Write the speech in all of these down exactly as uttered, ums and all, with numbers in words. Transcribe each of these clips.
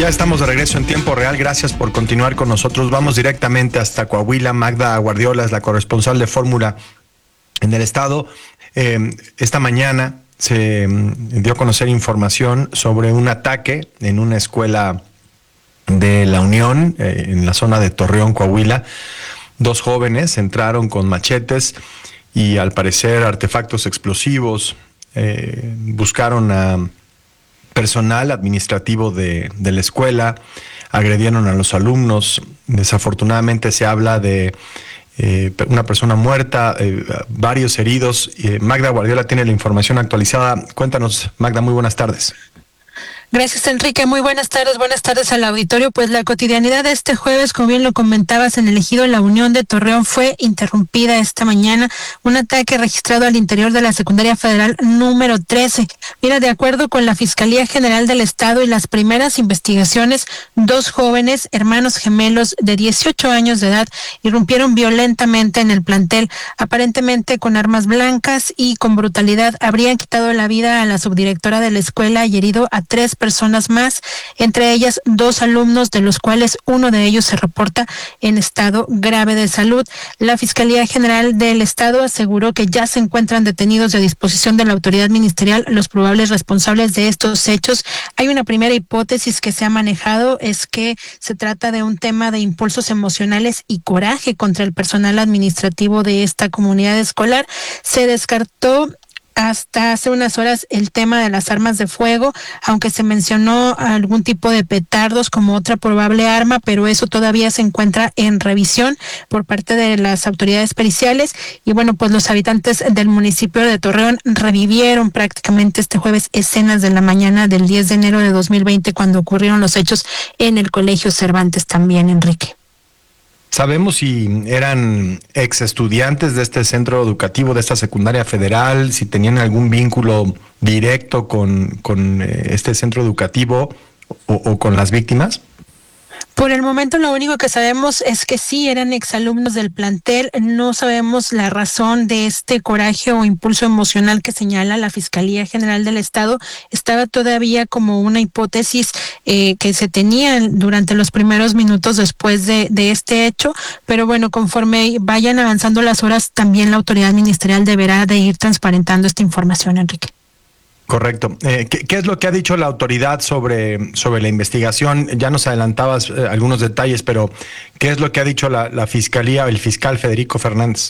Ya estamos de regreso en tiempo real. Gracias por continuar con nosotros. Vamos directamente hasta Coahuila. Magda Guardiola es la corresponsal de Fórmula en el estado. Eh, esta mañana se dio a conocer información sobre un ataque en una escuela de La Unión, eh, en la zona de Torreón, Coahuila. Dos jóvenes entraron con machetes y al parecer artefactos explosivos. Eh, buscaron a personal administrativo de, de la escuela, agredieron a los alumnos. Desafortunadamente se habla de eh, una persona muerta, eh, varios heridos. Eh, Magda Guardiola tiene la información actualizada. Cuéntanos, Magda, muy buenas tardes. Gracias, Enrique. Muy buenas tardes, buenas tardes al auditorio. Pues la cotidianidad de este jueves, como bien lo comentabas, en el ejido La Unión de Torreón fue interrumpida esta mañana. Un ataque registrado al interior de la Secundaria Federal número trece. Mira, de acuerdo con la Fiscalía General del Estado y las primeras investigaciones, dos jóvenes, hermanos gemelos de dieciocho años de edad, irrumpieron violentamente en el plantel, aparentemente con armas blancas, y con brutalidad habrían quitado la vida a la subdirectora de la escuela y herido a tres personas más, entre ellas dos alumnos, de los cuales uno de ellos se reporta en estado grave de salud. La Fiscalía General del Estado aseguró que ya se encuentran detenidos a disposición de la autoridad ministerial los probables responsables de estos hechos. Hay una primera hipótesis que se ha manejado, es que se trata de un tema de impulsos emocionales y coraje contra el personal administrativo de esta comunidad escolar. Se descartó hasta hace unas horas el tema de las armas de fuego, aunque se mencionó algún tipo de petardos como otra probable arma, pero eso todavía se encuentra en revisión por parte de las autoridades periciales. Y bueno, pues los habitantes del municipio de Torreón revivieron prácticamente este jueves escenas de la mañana del diez de enero de dos mil veinte, cuando ocurrieron los hechos en el Colegio Cervantes también, Enrique. ¿Sabemos si eran ex estudiantes de este centro educativo, de esta secundaria federal, si tenían algún vínculo directo con, con este centro educativo o, o con las víctimas? Por el momento lo único que sabemos es que sí eran exalumnos del plantel. No sabemos la razón de este coraje o impulso emocional que señala la Fiscalía General del Estado. Estaba todavía como una hipótesis eh, que se tenía durante los primeros minutos después de, de este hecho, pero bueno, conforme vayan avanzando las horas, también la autoridad ministerial deberá de ir transparentando esta información, Enrique. Correcto. Eh, ¿qué, ¿Qué es lo que ha dicho la autoridad sobre, sobre la investigación? Ya nos adelantabas eh, algunos detalles, pero ¿qué es lo que ha dicho la, la Fiscalía o el fiscal Federico Fernández?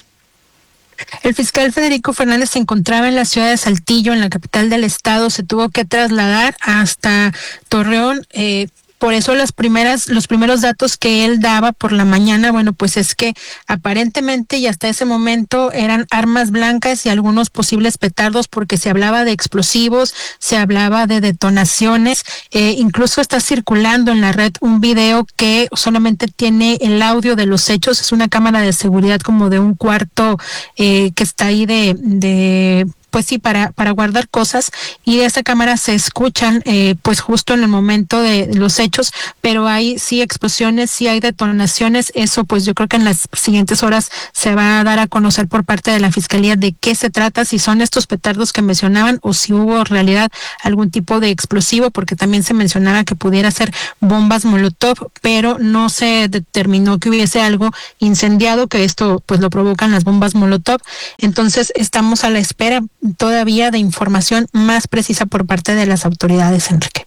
El fiscal Federico Fernández se encontraba en la ciudad de Saltillo, en la capital del estado. Se tuvo que trasladar hasta Torreón. Eh, Por eso las primeras, los primeros datos que él daba por la mañana, bueno, pues es que aparentemente y hasta ese momento eran armas blancas y algunos posibles petardos, porque se hablaba de explosivos, se hablaba de detonaciones. Eh, incluso está circulando en la red un video que solamente tiene el audio de los hechos. Es una cámara de seguridad como de un cuarto eh, que está ahí de... de pues sí, para, para guardar cosas, y de esa cámara se escuchan eh, pues justo en el momento de los hechos, pero hay sí explosiones, sí hay detonaciones. Eso pues yo creo que en las siguientes horas se va a dar a conocer por parte de la Fiscalía de qué se trata, si son estos petardos que mencionaban o si hubo en realidad algún tipo de explosivo, porque también se mencionaba que pudiera ser bombas Molotov, pero no se determinó que hubiese algo incendiado, que esto pues lo provocan las bombas Molotov. Entonces estamos a la espera todavía de información más precisa por parte de las autoridades, Enrique.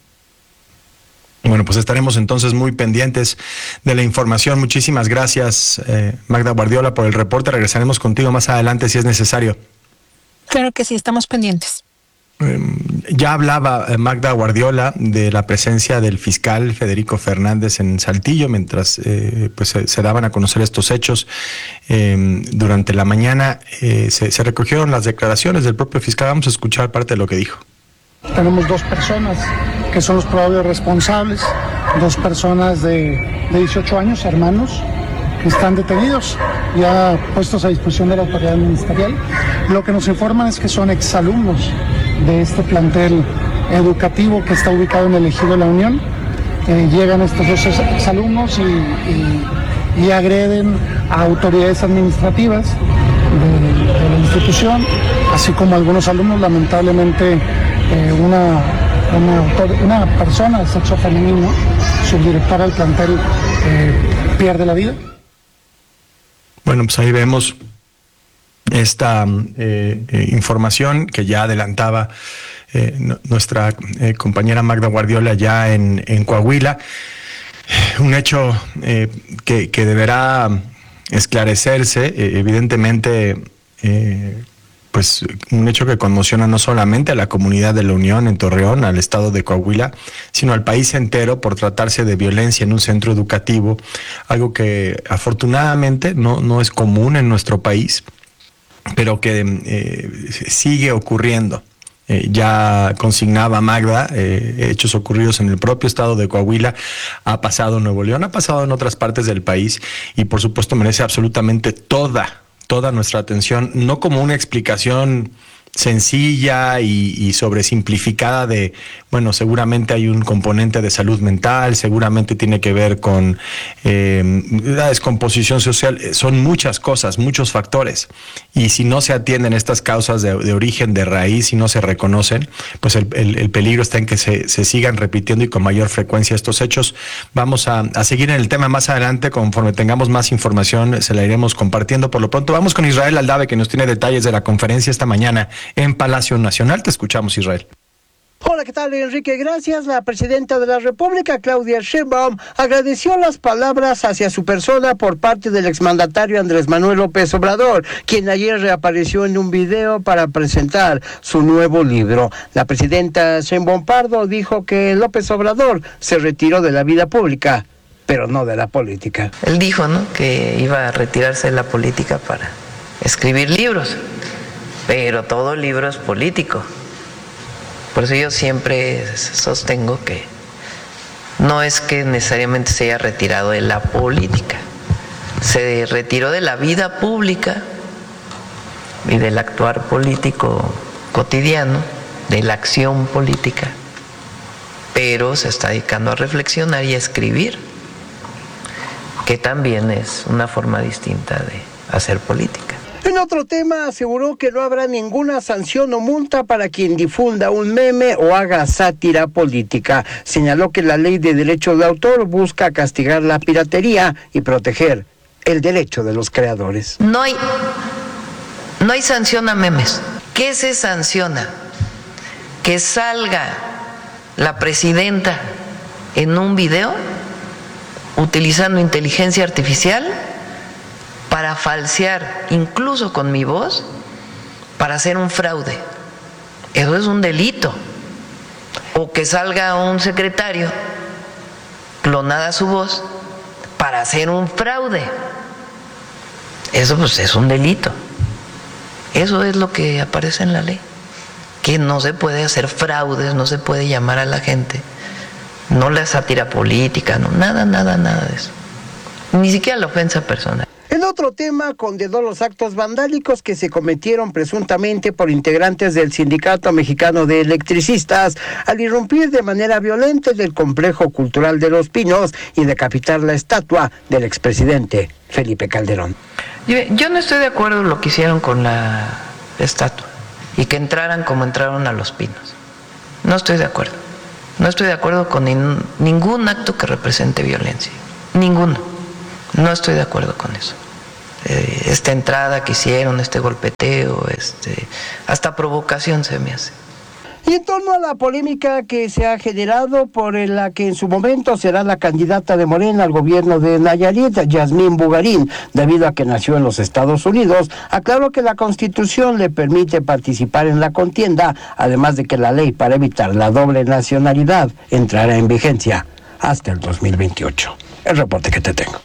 Bueno, pues estaremos entonces muy pendientes de la información. Muchísimas gracias, eh, Magda Guardiola, por el reporte. Regresaremos contigo más adelante si es necesario. Claro que sí, estamos pendientes. Eh, ya hablaba eh, Magda Guardiola de la presencia del fiscal Federico Fernández en Saltillo mientras eh, pues se, se daban a conocer estos hechos. Eh, durante la mañana eh, se, se recogieron las declaraciones del propio fiscal. Vamos a escuchar parte de lo que dijo. Tenemos dos personas que son los probables responsables, dos personas de, de dieciocho años, hermanos, que están detenidos, ya puestos a disposición de la autoridad ministerial. Lo que nos informan es que son exalumnos de este plantel educativo que está ubicado en el ejido La Unión. Eh, llegan estos dos exalumnos y, y, y agreden a autoridades administrativas de, de la institución, así como algunos alumnos. Lamentablemente eh, una una, autor, una persona de sexo femenino, subdirectora del plantel, eh, pierde la vida. Bueno, pues ahí vemos esta eh, eh, información que ya adelantaba eh, no, nuestra eh, compañera Magda Guardiola ya en, en Coahuila. Un hecho eh, que, que deberá esclarecerse, eh, evidentemente, eh, pues un hecho que conmociona no solamente a la comunidad de la Unión en Torreón, al estado de Coahuila, sino al país entero por tratarse de violencia en un centro educativo, algo que afortunadamente no, no es común en nuestro país, pero que eh, sigue ocurriendo. Eh, ya consignaba Magda, eh, hechos ocurridos en el propio estado de Coahuila, ha pasado en Nuevo León, ha pasado en otras partes del país y por supuesto merece absolutamente toda, toda nuestra atención, no como una explicación sencilla y, y sobresimplificada de, bueno, seguramente hay un componente de salud mental, seguramente tiene que ver con eh, la descomposición social, son muchas cosas, muchos factores, y si no se atienden estas causas de, de origen, de raíz, y no se reconocen, pues el, el, el peligro está en que se, se sigan repitiendo y con mayor frecuencia estos hechos. Vamos a, a seguir en el tema más adelante, conforme tengamos más información se la iremos compartiendo. Por lo pronto vamos con Israel Aldave, que nos tiene detalles de la conferencia esta mañana en Palacio Nacional. Te escuchamos, Israel. Hola, ¿qué tal, Enrique? Gracias. La presidenta de la República, Claudia Sheinbaum, agradeció las palabras hacia su persona por parte del exmandatario Andrés Manuel López Obrador, quien ayer reapareció en un video para presentar su nuevo libro. La presidenta Sheinbaum Pardo dijo que López Obrador se retiró de la vida pública, pero no de la política. Él dijo, ¿no?, que iba a retirarse de la política para escribir libros, pero todo libro es político. Por eso yo siempre sostengo que no es que necesariamente se haya retirado de la política, se retiró de la vida pública y del actuar político cotidiano, de la acción política, pero se está dedicando a reflexionar y a escribir, que también es una forma distinta de hacer política. En otro tema, aseguró que no habrá ninguna sanción o multa para quien difunda un meme o haga sátira política. Señaló que la ley de derechos de autor busca castigar la piratería y proteger el derecho de los creadores. No hay, no hay sanción a memes. ¿Qué se sanciona? Que salga la presidenta en un video utilizando inteligencia artificial para falsear, incluso con mi voz, para hacer un fraude. Eso es un delito. O que salga un secretario, clonada su voz, para hacer un fraude. Eso pues es un delito. Eso es lo que aparece en la ley. Que no se puede hacer fraudes, no se puede llamar a la gente. No la sátira política, no, nada, nada, nada de eso. Ni siquiera la ofensa personal. En otro tema, condenó los actos vandálicos que se cometieron presuntamente por integrantes del Sindicato Mexicano de Electricistas al irrumpir de manera violenta del Complejo Cultural de Los Pinos y decapitar la estatua del expresidente Felipe Calderón. Yo, yo no estoy de acuerdo en lo que hicieron con la estatua y que entraran como entraron a Los Pinos. No estoy de acuerdo. No estoy de acuerdo con nin, ningún acto que represente violencia. Ninguno. No estoy de acuerdo con eso. Eh, esta entrada que hicieron, este golpeteo, este, hasta provocación se me hace. Y en torno a la polémica que se ha generado por la que en su momento será la candidata de Morena al gobierno de Nayarit, Yasmín Bugarín, debido a que nació en los Estados Unidos, aclaró que la Constitución le permite participar en la contienda, además de que la ley para evitar la doble nacionalidad entrará en vigencia hasta el dos mil veintiocho. El reporte que te tengo.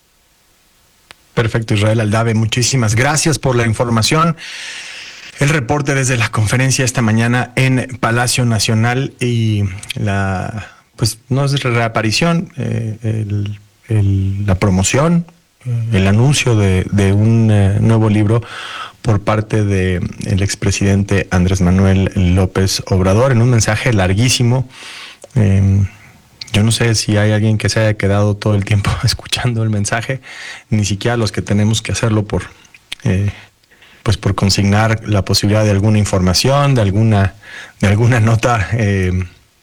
Perfecto, Israel Aldave, muchísimas gracias por la información. El reporte desde la conferencia esta mañana en Palacio Nacional y la, pues no es reaparición, eh, el, el, la promoción, el anuncio de, de un eh, nuevo libro por parte de el expresidente Andrés Manuel López Obrador en un mensaje larguísimo. Eh, Yo no sé si hay alguien que se haya quedado todo el tiempo escuchando el mensaje, ni siquiera los que tenemos que hacerlo por, eh, pues por consignar la posibilidad de alguna información, de alguna, de alguna nota eh,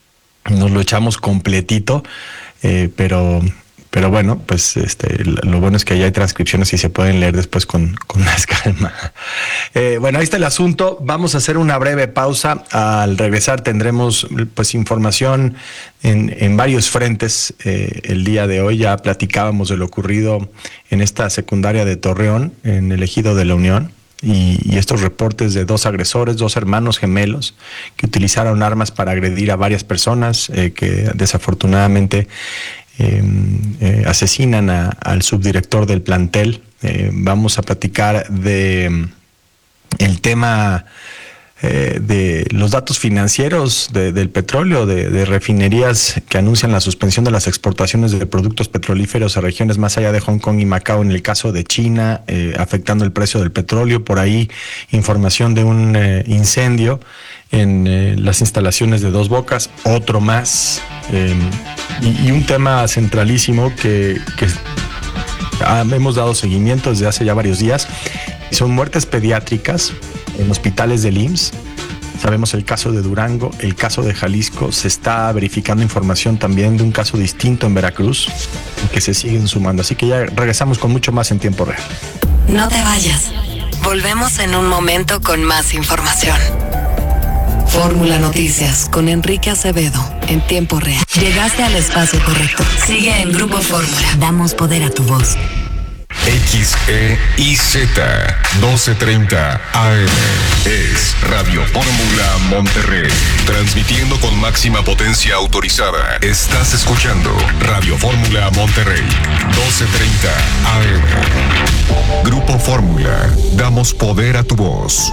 nos lo echamos completito, eh, pero... Pero bueno, pues este, lo bueno es que ya hay transcripciones y se pueden leer después con, con más calma. Eh, bueno, ahí está el asunto. Vamos a hacer una breve pausa. Al regresar tendremos pues información en, en varios frentes. Eh, el día de hoy ya platicábamos de lo ocurrido en esta secundaria de Torreón, en el ejido de la Unión. Y, y estos reportes de dos agresores, dos hermanos gemelos que utilizaron armas para agredir a varias personas, eh, que desafortunadamente Eh, eh, asesinan a, al subdirector del plantel. Eh, vamos a platicar de um, el tema eh, de los datos financieros de, del petróleo, de, de refinerías que anuncian la suspensión de las exportaciones de productos petrolíferos a regiones más allá de Hong Kong y Macao, en el caso de China, eh, afectando el precio del petróleo. Por ahí información de un eh, incendio en eh, las instalaciones de Dos Bocas, otro más, eh, y, y un tema centralísimo que, que ah, hemos dado seguimiento desde hace ya varios días, son muertes pediátricas en hospitales del I M S S. Sabemos el caso de Durango, el caso de Jalisco, se está verificando información también de un caso distinto en Veracruz, que se siguen sumando, así que ya regresamos con mucho más en tiempo real. No te vayas, volvemos en un momento con más información. Fórmula Noticias con Enrique Acevedo en tiempo real. Llegaste al espacio correcto. Sigue en Grupo Fórmula. Damos poder a tu voz. X E I Z doce treinta A M es Radio Fórmula Monterrey, transmitiendo con máxima potencia autorizada. Estás escuchando Radio Fórmula Monterrey, doce treinta A M. Grupo Fórmula, damos poder a tu voz.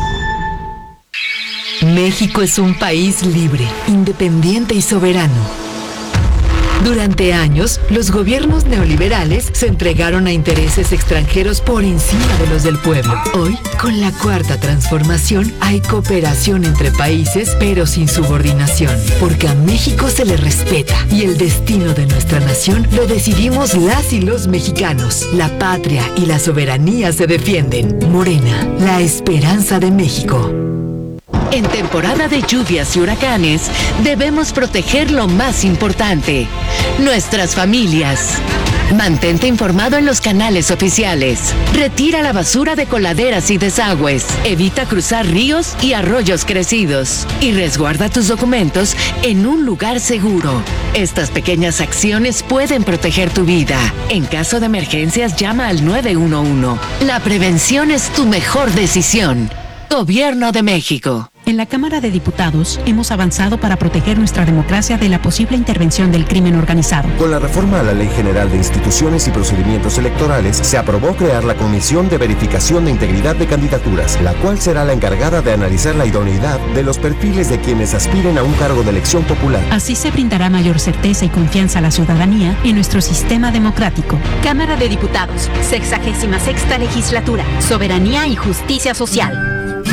México es un país libre, independiente y soberano. Durante años, los gobiernos neoliberales se entregaron a intereses extranjeros por encima de los del pueblo. Hoy, con la cuarta transformación, hay cooperación entre países, pero sin subordinación, porque a México se le respeta y el destino de nuestra nación lo decidimos las y los mexicanos. La patria y la soberanía se defienden. Morena, la esperanza de México. En temporada de lluvias y huracanes, debemos proteger lo más importante, nuestras familias. Mantente informado en los canales oficiales. Retira la basura de coladeras y desagües. Evita cruzar ríos y arroyos crecidos. Y resguarda tus documentos en un lugar seguro. Estas pequeñas acciones pueden proteger tu vida. En caso de emergencias, llama al nueve uno uno. La prevención es tu mejor decisión. Gobierno de México. En la Cámara de Diputados hemos avanzado para proteger nuestra democracia de la posible intervención del crimen organizado. Con la reforma a la Ley General de Instituciones y Procedimientos Electorales, se aprobó crear la Comisión de Verificación de Integridad de Candidaturas, la cual será la encargada de analizar la idoneidad de los perfiles de quienes aspiren a un cargo de elección popular. Así se brindará mayor certeza y confianza a la ciudadanía en nuestro sistema democrático. Cámara de Diputados, sexagésima sexta legislatura, soberanía y justicia social.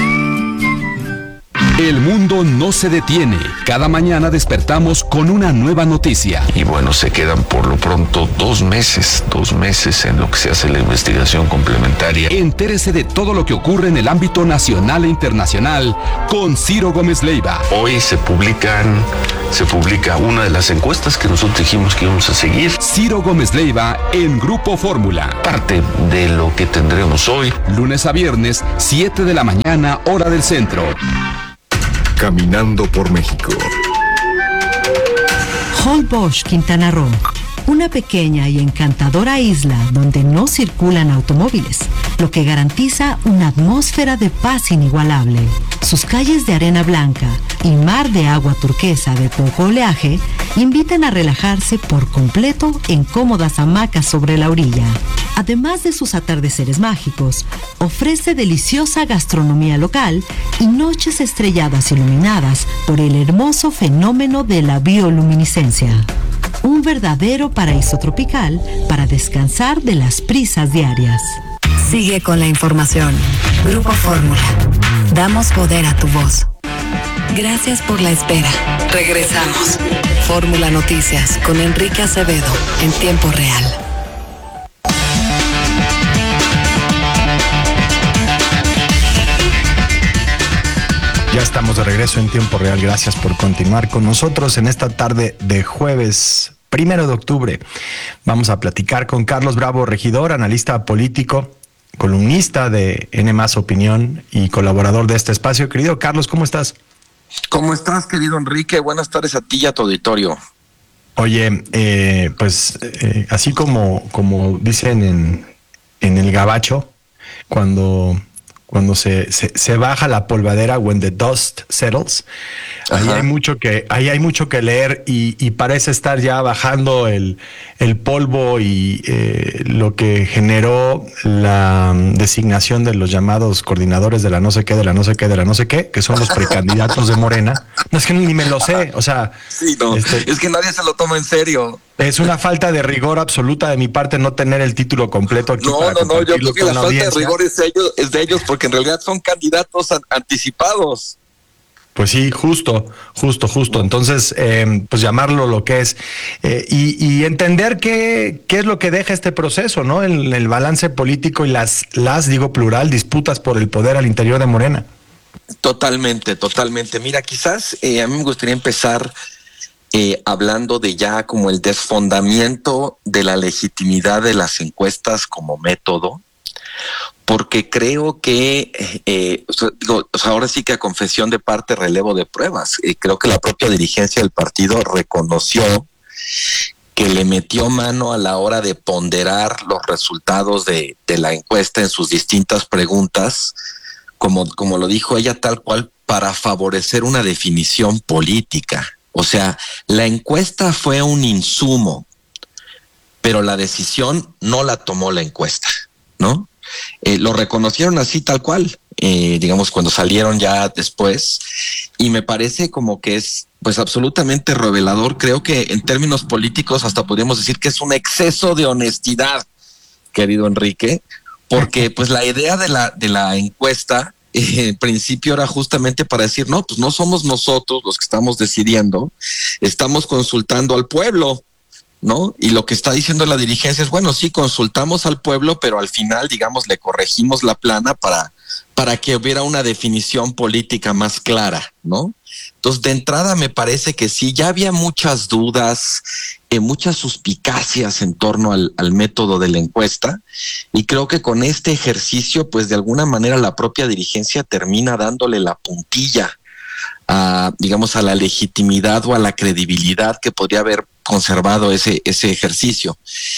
El mundo no se detiene. Cada mañana despertamos con una nueva noticia. Y bueno, se quedan por lo pronto dos meses, dos meses en lo que se hace la investigación complementaria. Entérese de todo lo que ocurre en el ámbito nacional e internacional con Ciro Gómez Leiva. Hoy se publican, se publica una de las encuestas que nosotros dijimos que íbamos a seguir. Ciro Gómez Leiva en Grupo Fórmula. Parte de lo que tendremos hoy. Lunes a viernes, siete de la mañana, hora del centro. Caminando por México. Holbox, Quintana Roo. Una pequeña y encantadora isla donde no circulan automóviles, lo que garantiza una atmósfera de paz inigualable. Sus calles de arena blanca y mar de agua turquesa de poco oleaje invitan a relajarse por completo en cómodas hamacas sobre la orilla. Además de sus atardeceres mágicos, ofrece deliciosa gastronomía local y noches estrelladas iluminadas por el hermoso fenómeno de la bioluminiscencia. Un verdadero paraíso tropical para descansar de las prisas diarias. Sigue con la información. Grupo Fórmula. Damos poder a tu voz. Gracias por la espera. Regresamos. Fórmula Noticias con Enrique Acevedo en tiempo real. Ya estamos de regreso en tiempo real. Gracias por continuar con nosotros en esta tarde de jueves primero de octubre. Vamos a platicar con Carlos Bravo, regidor, analista político, columnista de N más Opinión y colaborador de este espacio. Querido Carlos, ¿cómo estás? ¿Cómo estás, querido Enrique? Buenas tardes a ti y a tu auditorio. Oye, eh, pues eh, así como, como dicen en, en el gabacho, cuando... cuando se, se, se baja la polvadera, when the dust settles, ahí hay mucho que, ahí hay mucho que leer y, y parece estar ya bajando el, el polvo y eh, lo que generó la designación de los llamados coordinadores de la no sé qué, de la no sé qué, de la no sé qué, que son los precandidatos de Morena. No, es que ni me lo sé, o sea... Sí, no, este, es que nadie se lo toma en serio. Es una falta de rigor absoluta de mi parte no tener el título completo aquí. No, para no, no, yo creo que la, la falta audiencia. de rigor es de, ellos, es de ellos porque en realidad son candidatos an- anticipados. Pues sí, justo, justo, justo. Entonces, eh, pues llamarlo lo que es eh, y, y entender qué, qué es lo que deja este proceso, ¿no? El, el balance político y las, las, digo plural, disputas por el poder al interior de Morena. Totalmente, totalmente. Mira, quizás eh, a mí me gustaría empezar eh, hablando de ya como el desfondamiento de la legitimidad de las encuestas como método, porque creo que, eh, o sea, digo, o sea, ahora sí que a confesión de parte, relevo de pruebas. Eh, creo que la propia dirigencia del partido reconoció que le metió mano a la hora de ponderar los resultados de, de la encuesta en sus distintas preguntas, como, como lo dijo ella tal cual, para favorecer una definición política. O sea, la encuesta fue un insumo, pero la decisión no la tomó la encuesta, ¿no? Eh, lo reconocieron así tal cual, eh, digamos, cuando salieron ya después, y me parece como que es pues absolutamente revelador. Creo que en términos políticos hasta podríamos decir que es un exceso de honestidad, querido Enrique, porque pues la idea de la, de la encuesta eh, en principio era justamente para decir, no, pues no somos nosotros los que estamos decidiendo, estamos consultando al pueblo, ¿no? Y lo que está diciendo la dirigencia es, bueno, sí, consultamos al pueblo, pero al final, digamos, le corregimos la plana para, para que hubiera una definición política más clara, ¿no? Entonces, de entrada me parece que sí, ya había muchas dudas, eh, muchas suspicacias en torno al, al método de la encuesta, y creo que con este ejercicio, pues de alguna manera la propia dirigencia termina dándole la puntilla a, digamos, a la legitimidad o a la credibilidad que podría haber conservado ese, ese ejercicio.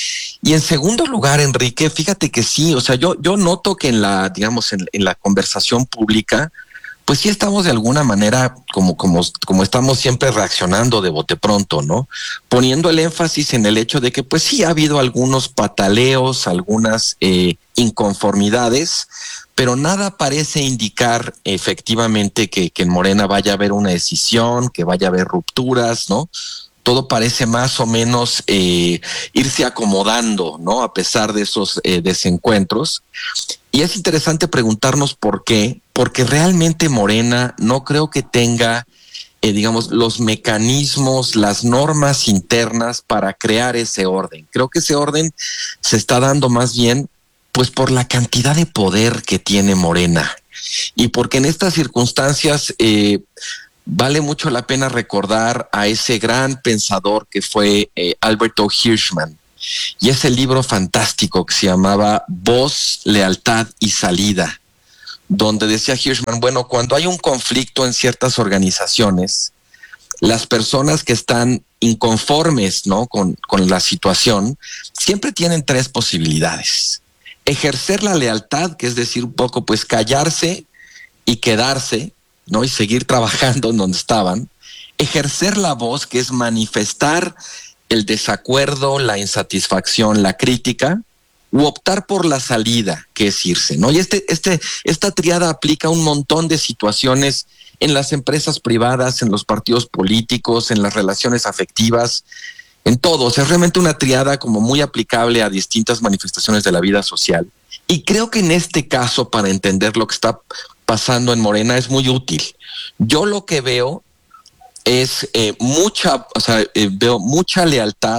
Y en segundo lugar, Enrique, fíjate que sí, o sea, yo, yo noto que en la, digamos, en, en la conversación pública, pues sí estamos de alguna manera como, como, como estamos siempre reaccionando de bote pronto, ¿no? Poniendo el énfasis en el hecho de que pues sí ha habido algunos pataleos, algunas eh, inconformidades, pero nada parece indicar efectivamente que, que en Morena vaya a haber una decisión, que vaya a haber rupturas, ¿no? Todo parece más o menos eh, irse acomodando, ¿no? A pesar de esos eh, desencuentros. Y es interesante preguntarnos por qué, porque realmente Morena no creo que tenga, eh, digamos, los mecanismos, las normas internas para crear ese orden. Creo que ese orden se está dando más bien pues por la cantidad de poder que tiene Morena. Y porque en estas circunstancias eh, vale mucho la pena recordar a ese gran pensador que fue eh, Albert O. Hirschman. Y ese libro fantástico que se llamaba Voz, Lealtad y Salida, donde decía Hirschman, bueno, cuando hay un conflicto en ciertas organizaciones, las personas que están inconformes, ¿no?, con, con la situación, siempre tienen tres posibilidades. Ejercer la lealtad, que es decir, un poco pues callarse y quedarse, ¿no?, y seguir trabajando en donde estaban. Ejercer la voz, que es manifestar el desacuerdo, la insatisfacción, la crítica, u optar por la salida, que es irse, ¿no? Y este, este, esta triada aplica a un montón de situaciones en las empresas privadas, en los partidos políticos, en las relaciones afectivas, en todo. O sea, es realmente una triada como muy aplicable a distintas manifestaciones de la vida social. Y creo que en este caso, para entender lo que está pasando en Morena, es muy útil. Yo lo que veo es eh, mucha, o sea, eh, veo mucha lealtad,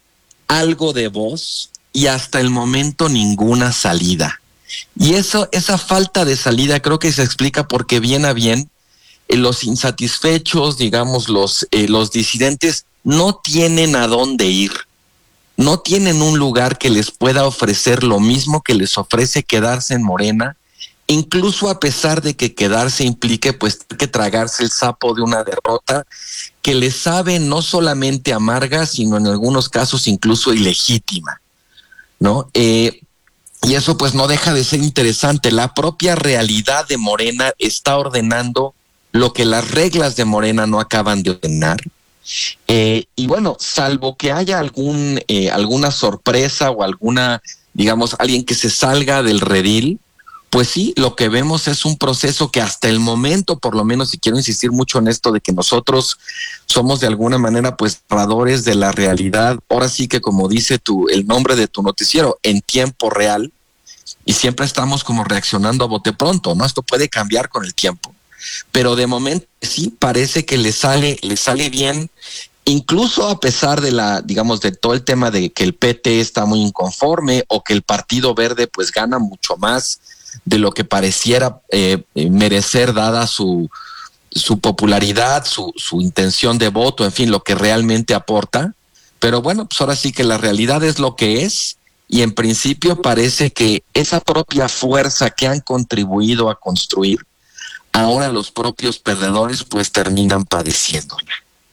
algo de voz y hasta el momento ninguna salida. Y eso, esa falta de salida creo que se explica porque bien a bien eh, los insatisfechos, digamos, los, eh, los disidentes no tienen a dónde ir, no tienen un lugar que les pueda ofrecer lo mismo que les ofrece quedarse en Morena, incluso a pesar de que quedarse implique pues que tragarse el sapo de una derrota que les sabe no solamente amarga, sino en algunos casos incluso ilegítima, ¿no? Eh, y eso pues no deja de ser interesante. La propia realidad de Morena está ordenando lo que las reglas de Morena no acaban de ordenar. Eh, y bueno, salvo que haya algún eh, alguna sorpresa o alguna, digamos, alguien que se salga del redil, pues sí, lo que vemos es un proceso que hasta el momento, por lo menos, y quiero insistir mucho en esto de que nosotros somos de alguna manera pues narradores de la realidad, ahora sí que como dice tu, el nombre de tu noticiero, en tiempo real, y siempre estamos como reaccionando a bote pronto, ¿no? Esto puede cambiar con el tiempo, pero de momento sí parece que le sale, le sale bien, incluso a pesar de la, digamos, de todo el tema de que el P T está muy inconforme o que el Partido Verde pues gana mucho más de lo que pareciera eh, merecer dada su, su popularidad, su, su intención de voto, en fin, lo que realmente aporta. Pero bueno, pues ahora sí que la realidad es lo que es, y en principio parece que esa propia fuerza que han contribuido a construir, ahora los propios perdedores pues terminan padeciéndola.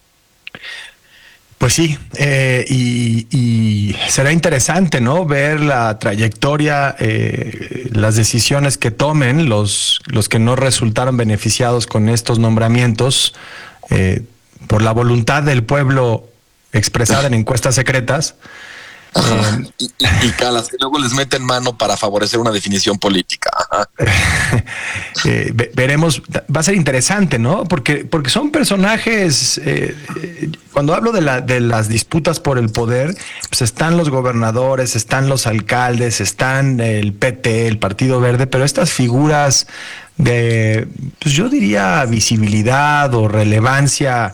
Pues sí, eh, y, y será interesante, ¿no? Ver la trayectoria, eh, las decisiones que tomen los, los que no resultaron beneficiados con estos nombramientos eh, por la voluntad del pueblo expresada en encuestas secretas. Ajá. Eh, y, y, y calas que luego les meten mano para favorecer una definición política. eh, ve, veremos, va a ser interesante, ¿no? Porque, porque son personajes, eh, eh, cuando hablo de, la, de las disputas por el poder, pues están los gobernadores, están los alcaldes, están el P T, el Partido Verde, pero estas figuras de, pues yo diría visibilidad o relevancia,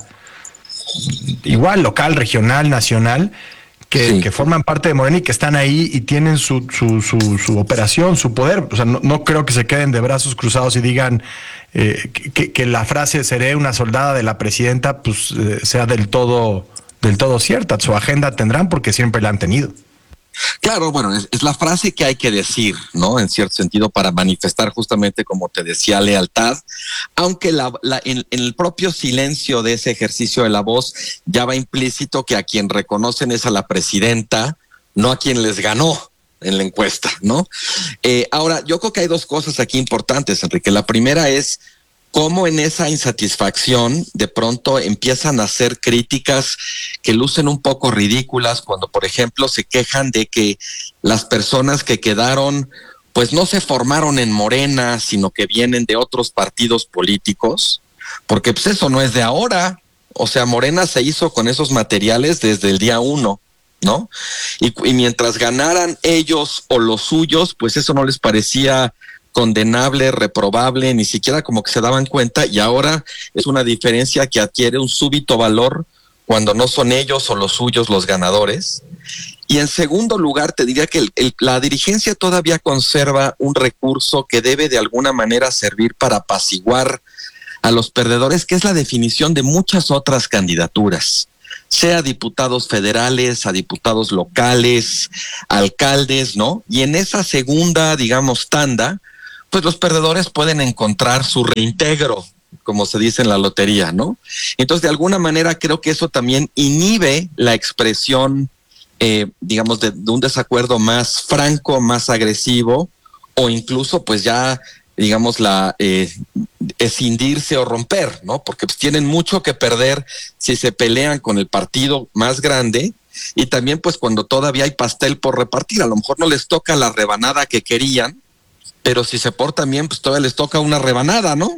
igual local, regional, nacional, Que, sí. que forman parte de Morena y que están ahí y tienen su, su, su, su operación, su poder. O sea, no, no creo que se queden de brazos cruzados y digan eh, que, que la frase "seré una soldada de la presidenta" pues eh, sea del todo, del todo cierta. Su agenda tendrán porque siempre la han tenido. Claro, bueno, es, es la frase que hay que decir, ¿no? En cierto sentido, para manifestar justamente, como te decía, lealtad, aunque la, la, en, en el propio silencio de ese ejercicio de la voz ya va implícito que a quien reconocen es a la presidenta, no a quien les ganó en la encuesta, ¿no? Eh, ahora, yo creo que hay dos cosas aquí importantes, Enrique. La primera es cómo en esa insatisfacción de pronto empiezan a hacer críticas que lucen un poco ridículas cuando, por ejemplo, se quejan de que las personas que quedaron, pues no se formaron en Morena, sino que vienen de otros partidos políticos, porque pues eso no es de ahora. O sea, Morena se hizo con esos materiales desde el día uno, ¿no? Y, y mientras ganaran ellos o los suyos, pues eso no les parecía condenable, reprobable, ni siquiera como que se daban cuenta, y ahora es una diferencia que adquiere un súbito valor cuando no son ellos o los suyos los ganadores. Y en segundo lugar, te diría que el, el, la dirigencia todavía conserva un recurso que debe de alguna manera servir para apaciguar a los perdedores, que es la definición de muchas otras candidaturas, sea diputados federales, a diputados locales, alcaldes, ¿no? Y en esa segunda, digamos, tanda, pues los perdedores pueden encontrar su reintegro, como se dice en la lotería, ¿no? Entonces, de alguna manera, creo que eso también inhibe la expresión, eh, digamos, de, de un desacuerdo más franco, más agresivo, o incluso, pues ya, digamos, la eh, escindirse o romper, ¿no? Porque pues tienen mucho que perder si se pelean con el partido más grande, y también, pues, cuando todavía hay pastel por repartir. A lo mejor no les toca la rebanada que querían, pero si se portan bien, pues todavía les toca una rebanada, ¿no?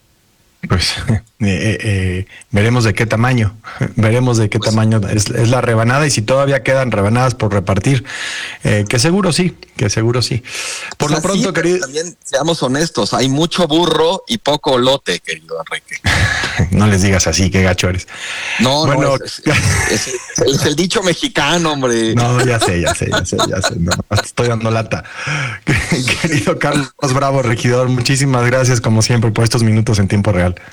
Pues eh, eh, veremos de qué tamaño, veremos de qué pues, tamaño es, es la rebanada y si todavía quedan rebanadas por repartir, eh, que seguro sí, que seguro sí. Por o sea, lo pronto, sí, querido. También seamos honestos, hay mucho burro y poco lote, querido Enrique. No les digas así, qué gacho eres. No, bueno, no, es, es, es, es el dicho mexicano, hombre. No, ya sé, ya sé, ya sé, ya sé. No, estoy dando lata. Querido Carlos Bravo, regidor, muchísimas gracias como siempre por estos minutos en tiempo real.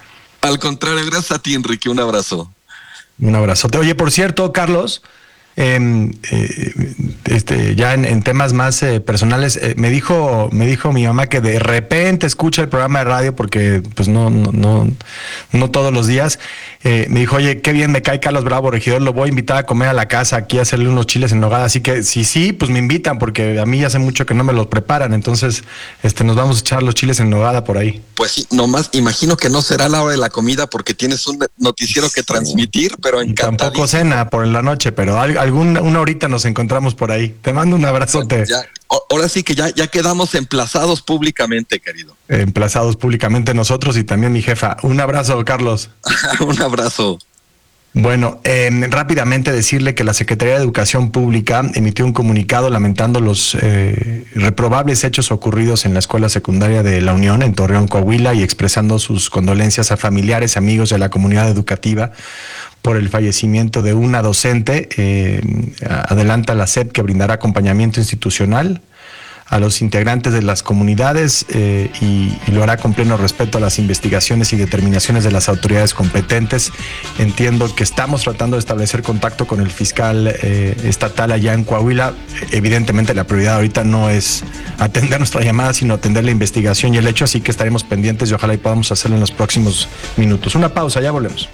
Al contrario, gracias a ti, Enrique, un abrazo. Un abrazote. Oye, por cierto, Carlos, eh, eh, este, ya en, en temas más eh, personales, eh, me dijo, me dijo mi mamá que de repente escucha el programa de radio porque, pues no, no, no, no todos los días. Eh, me dijo, oye, qué bien me cae Carlos Bravo, regidor, lo voy a invitar a comer a la casa aquí a hacerle unos chiles en nogada. Así que sí, sí, pues me invitan porque a mí ya hace mucho que no me los preparan. Entonces, este, nos vamos a echar los chiles en nogada por ahí. Pues sí, nomás imagino que no será la hora de la comida porque tienes un noticiero que transmitir, pero encantadísimo. Tampoco cena por la noche, pero algún, una horita nos encontramos por ahí. Te mando un abrazote. Pues ya, ahora sí que ya, ya quedamos emplazados públicamente, querido. Emplazados públicamente nosotros y también mi jefa. Un abrazo, Carlos. Un abrazo. Bueno, eh, rápidamente decirle que la Secretaría de Educación Pública emitió un comunicado lamentando los eh, reprobables hechos ocurridos en la escuela secundaria de La Unión en Torreón, Coahuila, y expresando sus condolencias a familiares, amigos de la comunidad educativa por el fallecimiento de una docente. Eh, adelanta la S E P que brindará acompañamiento institucional a los integrantes de las comunidades eh, y, y lo hará con pleno respeto a las investigaciones y determinaciones de las autoridades competentes. Entiendo que estamos tratando de establecer contacto con el fiscal eh, estatal allá en Coahuila. Evidentemente la prioridad ahorita no es atender nuestra llamada, sino atender la investigación y el hecho, así que estaremos pendientes y ojalá y podamos hacerlo en los próximos minutos. Una pausa, ya volvemos.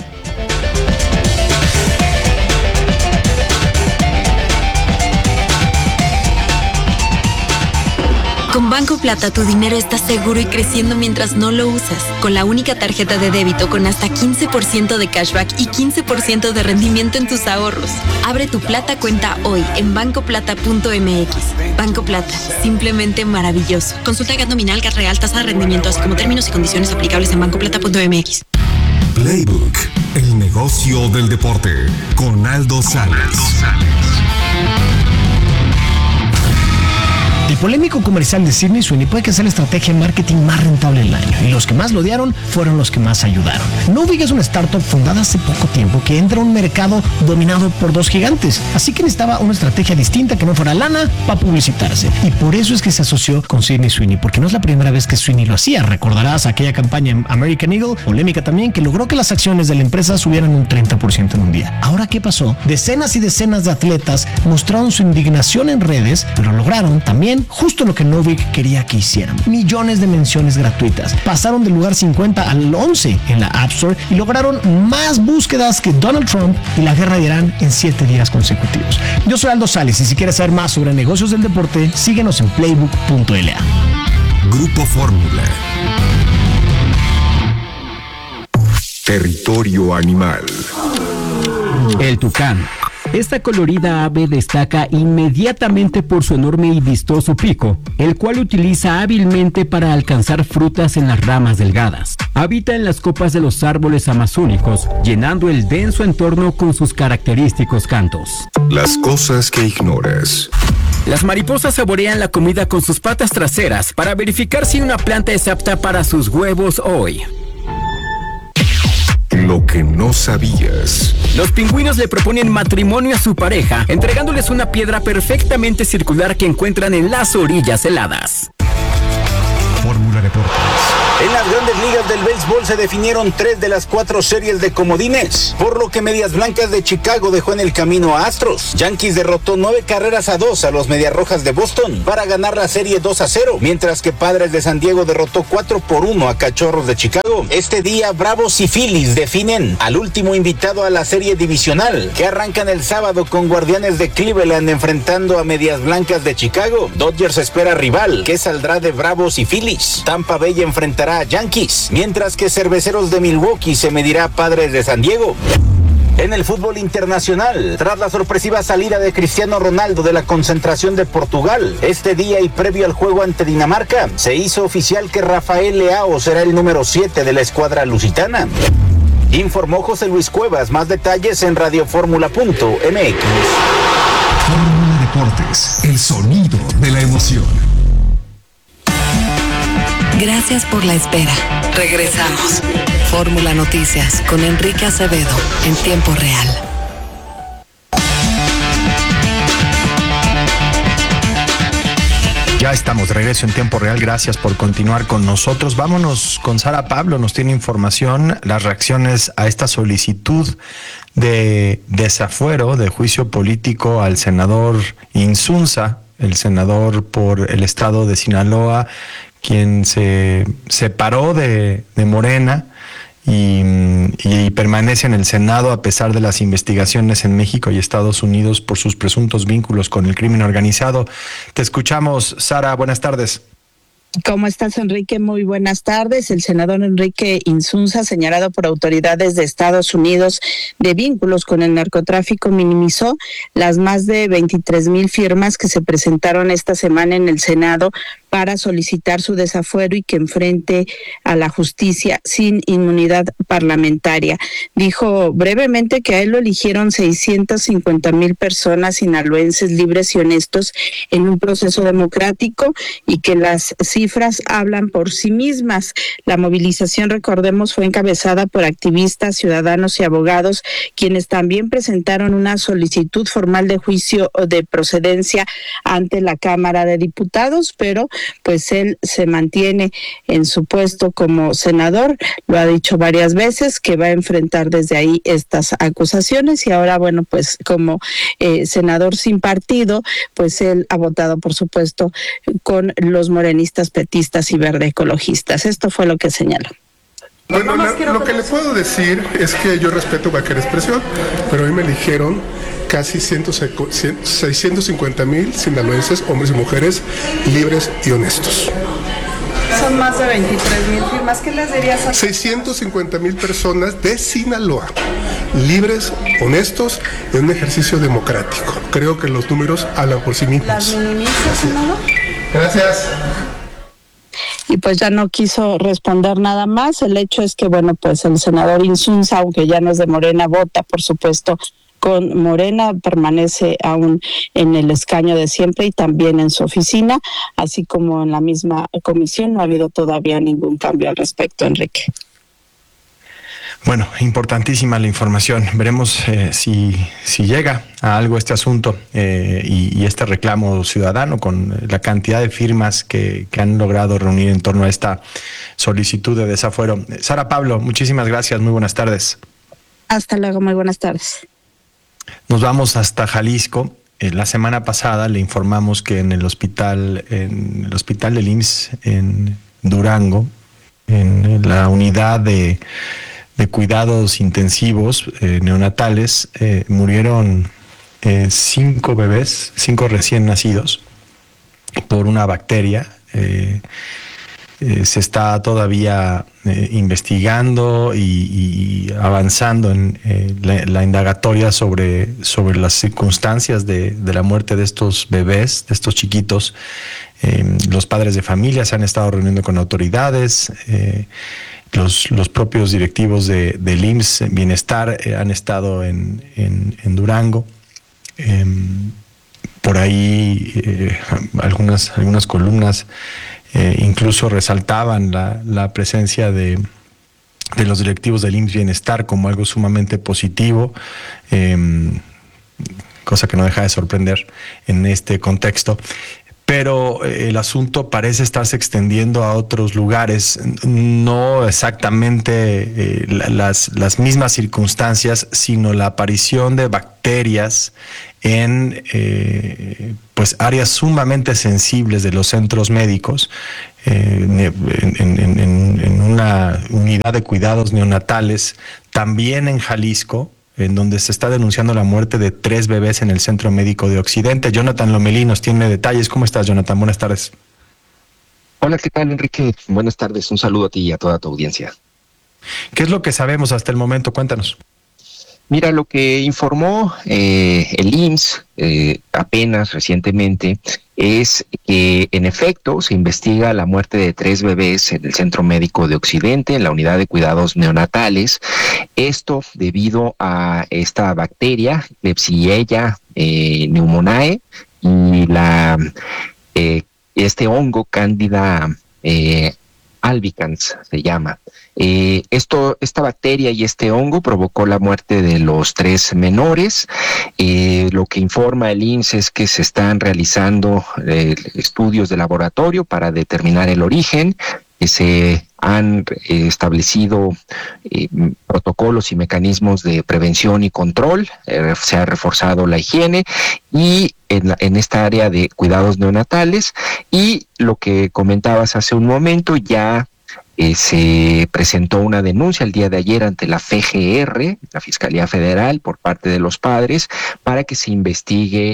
Con Banco Plata tu dinero está seguro y creciendo mientras no lo usas. Con la única tarjeta de débito con hasta quince por ciento de cashback y quince por ciento de rendimiento en tus ahorros. Abre tu Plata cuenta hoy en banco plata punto m x. Banco Plata, simplemente maravilloso. Consulta G A T nominal, G A T real, tasa de rendimiento, así como términos y condiciones aplicables en banco plata punto m x. Playbook, el negocio del deporte, con Aldo Sales. El polémico comercial de Sydney Sweeney puede que sea la estrategia de marketing más rentable del año, y los que más lo odiaron fueron los que más ayudaron. Novig es una startup fundada hace poco tiempo que entra a un mercado dominado por dos gigantes, así que necesitaba una estrategia distinta que no fuera lana para publicitarse, y por eso es que se asoció con Sydney Sweeney, porque no es la primera vez que Sweeney lo hacía. Recordarás aquella campaña en American Eagle, polémica también, que logró que las acciones de la empresa subieran un treinta por ciento en un día. Ahora, ¿qué pasó? Decenas y decenas de atletas mostraron su indignación en redes, pero lograron también justo lo que Novik quería que hicieran: millones de menciones gratuitas. Pasaron del lugar cincuenta al once en la App Store y lograron más búsquedas que Donald Trump y la guerra de Irán en siete días consecutivos. Yo soy Aldo Sales y si quieres saber más sobre negocios del deporte, síguenos en playbook punto l a. Grupo Fórmula. Territorio animal. El tucán. Esta colorida ave destaca inmediatamente por su enorme y vistoso pico, el cual utiliza hábilmente para alcanzar frutas en las ramas delgadas. Habita en las copas de los árboles amazónicos, llenando el denso entorno con sus característicos cantos. Las cosas que ignoras. Las mariposas saborean la comida con sus patas traseras para verificar si una planta es apta para sus huevos hoy. Lo que no sabías. Los pingüinos le proponen matrimonio a su pareja, entregándoles una piedra perfectamente circular que encuentran en las orillas heladas. Fórmula Deportes. En las grandes ligas del béisbol se definieron tres de las cuatro series de comodines, por lo que Medias Blancas de Chicago dejó en el camino a Astros. Yankees derrotó nueve carreras a dos a los Medias Rojas de Boston para ganar la serie dos a cero, mientras que Padres de San Diego derrotó cuatro por uno a Cachorros de Chicago. Este día, Bravos y Phillies definen al último invitado a la serie divisional, que arrancan el sábado con Guardianes de Cleveland enfrentando a Medias Blancas de Chicago. Dodgers espera rival, que saldrá de Bravos y Phillies. Tampa Bay enfrentará a Yankees, mientras que Cerveceros de Milwaukee se medirá a Padres de San Diego. En el fútbol internacional, tras la sorpresiva salida de Cristiano Ronaldo de la concentración de Portugal, este día y previo al juego ante Dinamarca, se hizo oficial que Rafael Leao será el número siete de la escuadra lusitana. Informó José Luis Cuevas. Más detalles en radio fórmula punto m x. Fórmula Deportes, el sonido de la emoción. Gracias por la espera. Regresamos. Fórmula Noticias con Enrique Acevedo en tiempo real. Ya estamos, de regreso en tiempo real. Gracias por continuar con nosotros. Vámonos con Sara Pablo, nos tiene información, las reacciones a esta solicitud de desafuero, de juicio político al senador Insunza, el senador por el estado de Sinaloa, quien se separó de, de Morena y, y permanece en el Senado a pesar de las investigaciones en México y Estados Unidos por sus presuntos vínculos con el crimen organizado. Te escuchamos, Sara, buenas tardes. ¿Cómo estás, Enrique? Muy buenas tardes. El senador Enrique Insunza, señalado por autoridades de Estados Unidos de vínculos con el narcotráfico, minimizó las más de veintitrés mil firmas que se presentaron esta semana en el Senado para solicitar su desafuero y que enfrente a la justicia sin inmunidad parlamentaria. Dijo brevemente que a él lo eligieron seiscientas cincuenta mil personas sinaloenses libres y honestos en un proceso democrático y que las cifras hablan por sí mismas. La movilización, recordemos, fue encabezada por activistas, ciudadanos y abogados, quienes también presentaron una solicitud formal de juicio de procedencia ante la Cámara de Diputados, pero pues él se mantiene en su puesto como senador, lo ha dicho varias veces que va a enfrentar desde ahí estas acusaciones y ahora, bueno, pues como eh, senador sin partido, pues él ha votado, por supuesto, con los morenistas, petistas y verde ecologistas. Esto fue lo que señaló. Bueno, la, lo que le puedo decir es que yo respeto cualquier expresión, pero hoy me eligieron casi seiscientos cincuenta mil sinaloenses, hombres y mujeres, libres y honestos. Son más de veintitrés mil firmas. ¿Qué les dirías a seiscientos cincuenta mil personas de Sinaloa, libres, honestos, en un ejercicio democrático? Creo que los números hablan por sí mismos. ¿Las minimizas, no? Gracias. Y pues ya no quiso responder nada más. El hecho es que, bueno, pues el senador Insunza, aunque ya no es de Morena, vota, por supuesto, con Morena, permanece aún en el escaño de siempre y también en su oficina, así como en la misma comisión. No ha habido todavía ningún cambio al respecto, Enrique. Bueno, importantísima la información. Veremos eh, si, si llega a algo este asunto eh, y, y este reclamo ciudadano con la cantidad de firmas que, que han logrado reunir en torno a esta solicitud de desafuero. Sara Pablo, muchísimas gracias. Muy buenas tardes. Hasta luego. Muy buenas tardes. Nos vamos hasta Jalisco. Eh, la semana pasada le informamos que en el hospital, en el hospital del I M S S en Durango, en la unidad de de cuidados intensivos eh, neonatales, eh, murieron eh, cinco bebés, cinco recién nacidos por una bacteria. Eh, eh, se está todavía eh, investigando y, y avanzando en eh, la, la indagatoria sobre, sobre las circunstancias de, de la muerte de estos bebés, de estos chiquitos. Eh, los padres de familia se han estado reuniendo con autoridades. Eh, Los, los propios directivos de, del I M S S Bienestar eh, han estado en, en, en Durango. Eh, por ahí eh, algunas, algunas columnas eh, incluso resaltaban la, la presencia de, de los directivos del I M S S Bienestar como algo sumamente positivo, eh, cosa que no deja de sorprender en este contexto. Pero el asunto parece estarse extendiendo a otros lugares, no exactamente eh, las, las mismas circunstancias, sino la aparición de bacterias en eh, pues áreas sumamente sensibles de los centros médicos, eh, en, en, en, en una unidad de cuidados neonatales, también en Jalisco, en donde se está denunciando la muerte de tres bebés en el Centro Médico de Occidente. Jonathan Lomelí nos tiene detalles. ¿Cómo estás, Jonathan? Buenas tardes. Hola, ¿qué tal, Enrique? Buenas tardes. Un saludo a ti y a toda tu audiencia. ¿Qué es lo que sabemos hasta el momento? Cuéntanos. Mira, lo que informó eh, el I M S S eh, apenas recientemente es que en efecto se investiga la muerte de tres bebés en el Centro Médico de Occidente, en la unidad de cuidados neonatales. Esto debido a esta bacteria, Klebsiella eh, pneumoniae, y la eh, este hongo Candida eh, albicans se llama. Eh, esto, esta bacteria y este hongo provocó la muerte de los tres menores. Eh, lo lo que informa el I M S S es que se están realizando eh, estudios de laboratorio para determinar el origen, que se han eh, establecido eh, protocolos y mecanismos de prevención y control, eh, se ha reforzado la higiene y en, la, en esta área de cuidados neonatales, y lo que comentabas hace un momento, ya Eh, se presentó una denuncia el día de ayer ante la F G R, la Fiscalía Federal, por parte de los padres, para que se investigue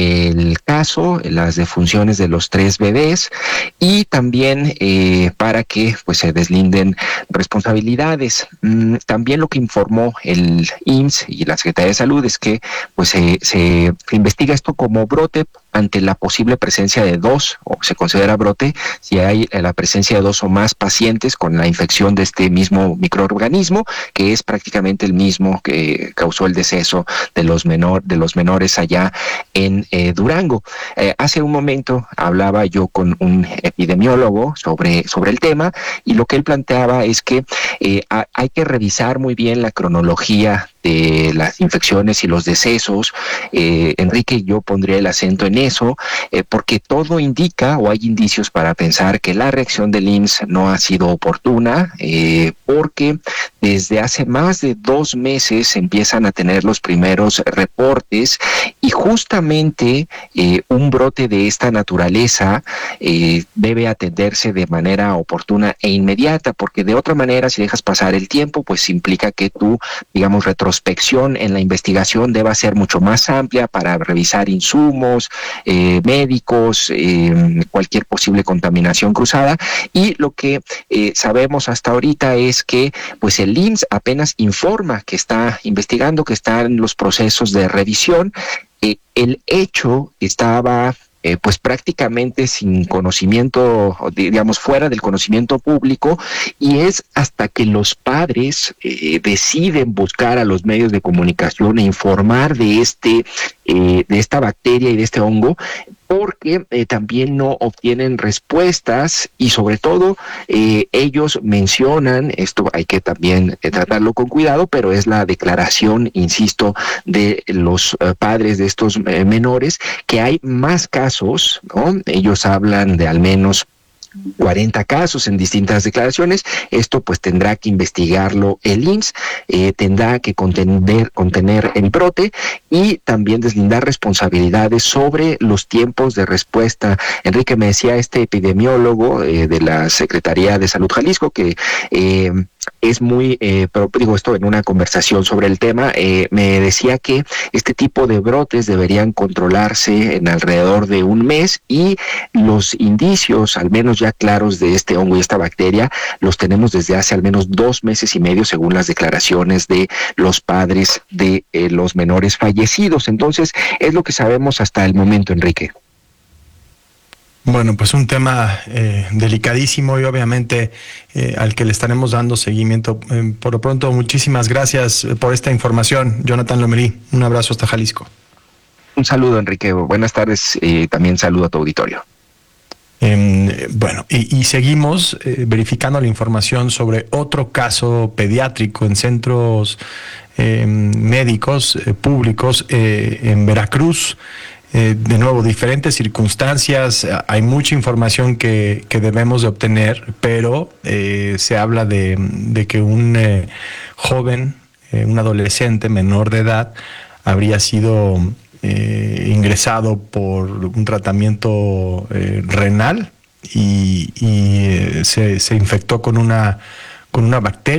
el caso, las defunciones de los tres bebés, y también eh, para que pues se deslinden responsabilidades. Mm, también lo que informó el I M S S y la Secretaría de Salud es que pues se, se investiga esto como brote ante la posible presencia de dos, o se considera brote si hay la presencia de dos o más pacientes con la infección de este mismo microorganismo, que es prácticamente el mismo que causó el deceso de los menor, de los menores allá en eh, Durango. Eh, hace un momento hablaba yo con un epidemiólogo sobre, sobre el tema, y lo que él planteaba es que eh, a, hay que revisar muy bien la cronología de las infecciones y los decesos. eh, Enrique, yo pondría el acento en eso, eh, porque todo indica, o hay indicios para pensar que la reacción del I M S S no ha sido oportuna, eh, porque desde hace más de dos meses empiezan a tener los primeros reportes, y justamente eh, un brote de esta naturaleza eh, debe atenderse de manera oportuna e inmediata, porque de otra manera, si dejas pasar el tiempo, pues implica que tú, digamos, retrospección en la investigación deba ser mucho más amplia para revisar insumos, eh, médicos, eh, cualquier posible contaminación cruzada, y lo que eh, sabemos hasta ahorita es que pues el I M S S apenas informa que está investigando, que está en los procesos de revisión. Eh, el hecho estaba Eh, pues prácticamente sin conocimiento, digamos, fuera del conocimiento público, y es hasta que los padres eh, deciden buscar a los medios de comunicación e informar de este eh, de esta bacteria y de este hongo, porque eh, también no obtienen respuestas, y sobre todo eh, ellos mencionan, esto hay que también eh, tratarlo con cuidado, pero es la declaración, insisto, de los eh, padres de estos eh, menores, que hay más casos, ¿no? Ellos hablan de al menos cuarenta casos en distintas declaraciones. Esto pues tendrá que investigarlo el I M S S, eh, tendrá que contener, contener el brote, y también deslindar responsabilidades sobre los tiempos de respuesta. Enrique, me decía este epidemiólogo eh, de la Secretaría de Salud Jalisco que eh, es muy, eh, pero digo esto en una conversación sobre el tema, eh, me decía que este tipo de brotes deberían controlarse en alrededor de un mes, y los indicios, al menos ya claros, de este hongo y esta bacteria, los tenemos desde hace al menos dos meses y medio, según las declaraciones de los padres de eh, los menores fallecidos. Entonces, es lo que sabemos hasta el momento, Enrique. Bueno, pues un tema eh, delicadísimo, y obviamente eh, al que le estaremos dando seguimiento. Eh, por lo pronto, muchísimas gracias por esta información, Jonathan Lomelí. Un abrazo hasta Jalisco. Un saludo, Enrique. Buenas tardes, y eh, también saludo a tu auditorio. Eh, bueno, y, y seguimos eh, verificando la información sobre otro caso pediátrico en centros eh, médicos eh, públicos eh, en Veracruz. Eh, de nuevo, diferentes circunstancias, hay mucha información que, que debemos de obtener, pero eh, se habla de, de que un eh, joven, eh, un adolescente menor de edad, habría sido eh, ingresado por un tratamiento eh, renal, y, y eh, se, se infectó con una, con una bacteria.